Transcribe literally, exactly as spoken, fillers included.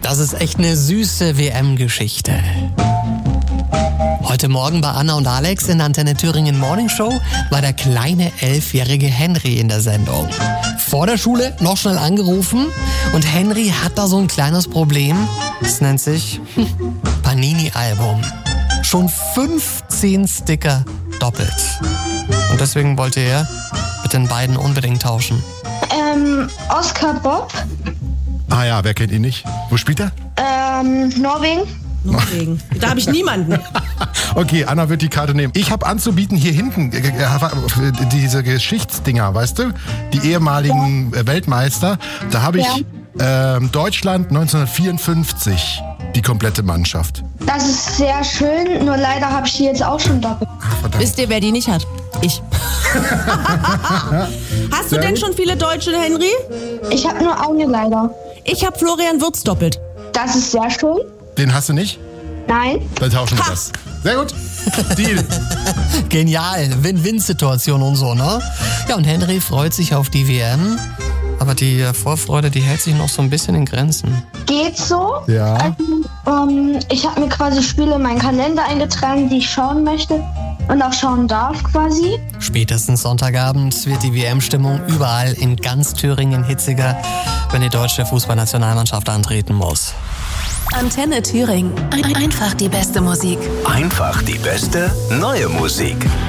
Das ist echt eine süße W M-Geschichte. Heute Morgen bei Anna und Alex in Antenne Thüringen Morning Show war der kleine elfjährige Henry in der Sendung. Vor der Schule noch schnell angerufen und Henry hat da so ein kleines Problem. Das nennt sich hm, Panini-Album. Schon fünfzehn Sticker doppelt. Und deswegen wollte er mit den beiden unbedingt tauschen. Ähm, Oscar Bob. Ah ja, wer kennt ihn nicht? Wo spielt er? Ähm, Norwegen. Norwegen. Da habe ich niemanden. Okay, Anna wird die Karte nehmen. Ich habe anzubieten hier hinten äh, äh, diese Geschichtsdinger, weißt du? Die ehemaligen ja. Weltmeister. Da habe ich ja. äh, Deutschland neunzehnhundertvierundfünfzig, die komplette Mannschaft. Das ist sehr schön, nur leider habe ich die jetzt auch schon doppelt. Ach, wisst ihr, wer die nicht hat? Ich. Hast du denn schon viele Deutsche, Henry? Ich habe nur eine leider. Ich habe Florian Wirtz doppelt. Das ist sehr schön. Den hast du nicht? Nein. Dann tauschen wir ha. das. Sehr gut. Deal. Genial. Win-Win-Situation und so, ne? Ja, und Henry freut sich auf die W M. Aber die Vorfreude, die hält sich noch so ein bisschen in Grenzen. Geht so. Ja. Also, ähm, ich habe mir quasi Spiele in meinen Kalender eingetragen, die ich schauen möchte und auch schauen darf quasi. Spätestens Sonntagabend wird die W M-Stimmung überall in ganz Thüringen hitziger, wenn die deutsche Fußballnationalmannschaft antreten muss. Antenne Thüringen. Einfach die beste Musik. Einfach die beste neue Musik.